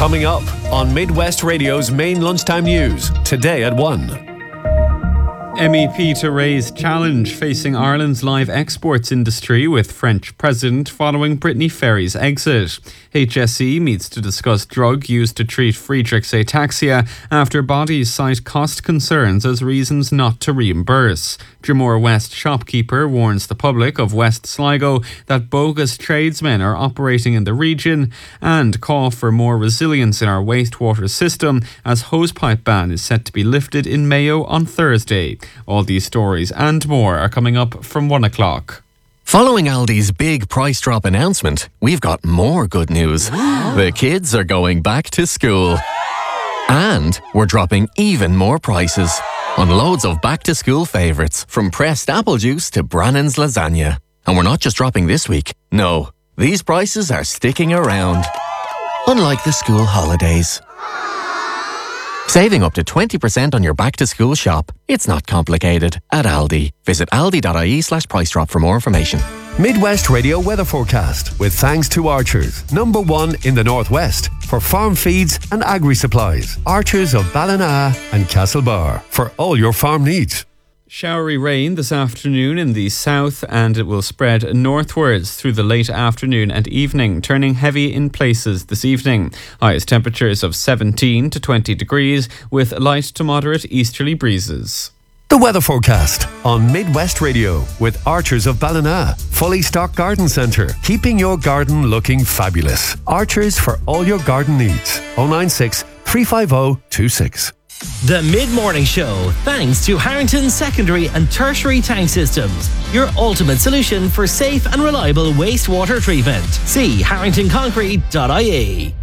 Coming up on Midwest Radio's main lunchtime news, today at 1. MEP Therese challenge facing Ireland's live exports industry with French President following Brittany Ferry's exit. HSE meets to discuss drug used to treat Friedreich's ataxia after bodies cite cost concerns as reasons not to reimburse. Drumore West shopkeeper warns the public of West Sligo that bogus tradesmen are operating in the region, and call for more resilience in our wastewater system as hosepipe ban is set to be lifted in Mayo on Thursday. All these stories and more are coming up from 1 o'clock. Following Aldi's big price drop announcement, we've got more good news. The kids are going back to school. And we're dropping even more prices on loads of back-to-school favourites, from pressed apple juice to Brannan's lasagna. And we're not just dropping this week. No, these prices are sticking around. Unlike the school holidays. Saving up to 20% on your back-to-school shop. It's not complicated at Aldi. Visit aldi.ie/price drop for more information. Midwest Radio weather forecast with thanks to Archers, #1 in the Northwest for farm feeds and agri-supplies. Archers of Ballina and Castlebar for all your farm needs. Showery rain this afternoon in the south, and it will spread northwards through the late afternoon and evening, turning heavy in places this evening. Highest temperatures of 17 to 20 degrees with light to moderate easterly breezes. The weather forecast on Midwest Radio with Archers of Ballina. Fully stocked garden centre, keeping your garden looking fabulous. Archers for all your garden needs. 096 350 26. The Mid-Morning Show, thanks to Harrington Secondary and Tertiary Tank Systems, your ultimate solution for safe and reliable wastewater treatment. See harringtonconcrete.ie.